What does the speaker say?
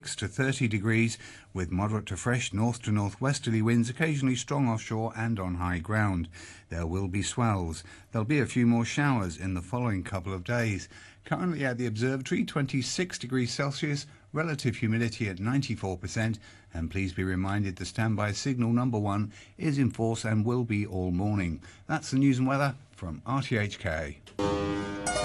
to 30 degrees with moderate to fresh north to northwesterly winds, occasionally strong offshore and on high ground. There will be swells. There'll be a few more showers in the following couple of days. Currently at the observatory, 26 degrees Celsius, relative humidity at 94%, and please be reminded the standby signal number 1 is in force and will be all morning. That's the news and weather from RTHK.